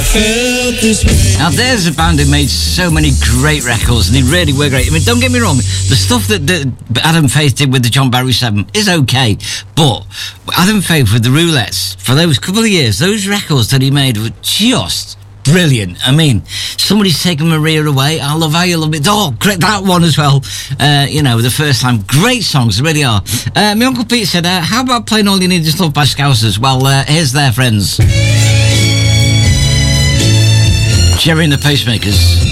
felt this way. Now there's a band who made so many great records, and they really were great. I mean, don't get me wrong, the stuff that Adam Faith did with the John Barry 7 is okay, but Adam Faith with the Roulettes, for those couple of years, those records that he made were just brilliant. I mean, Somebody's Taken Maria Away, I Love How You Love It. Oh, great, that one as well. You know, the first time. Great songs, they really are. My Uncle Pete said, how about playing All You Need Is Love by Scousers? Well, here's their friends. Jerry and the Pacemakers.